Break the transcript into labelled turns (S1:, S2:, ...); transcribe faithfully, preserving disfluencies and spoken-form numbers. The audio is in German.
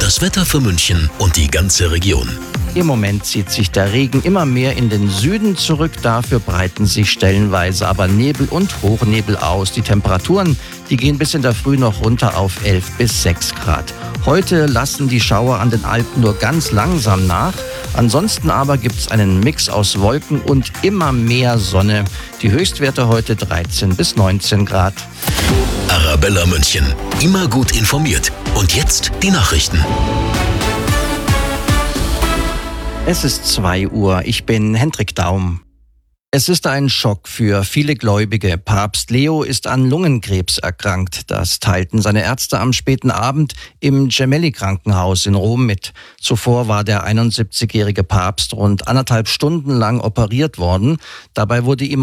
S1: Das Wetter für München und die ganze Region.
S2: Im Moment zieht sich der Regen immer mehr in den Süden zurück. Dafür breiten sich stellenweise aber Nebel und Hochnebel aus. Die Temperaturen, die gehen bis in der Früh noch runter auf elf bis sechs Grad. Heute lassen die Schauer an den Alpen nur ganz langsam nach. Ansonsten aber gibt es einen Mix aus Wolken und immer mehr Sonne. Die Höchstwerte heute dreizehn bis neunzehn Grad.
S1: Arabella München. Immer gut informiert. Und jetzt die Nachrichten.
S2: Es ist zwei Uhr. Ich bin Hendrik Daum. Es ist ein Schock für viele Gläubige. Papst Leo ist an Lungenkrebs erkrankt. Das teilten seine Ärzte am späten Abend im Gemelli-Krankenhaus in Rom mit. Zuvor war der einundsiebzigjährige Papst rund anderthalb Stunden lang operiert worden. Dabei wurde ihm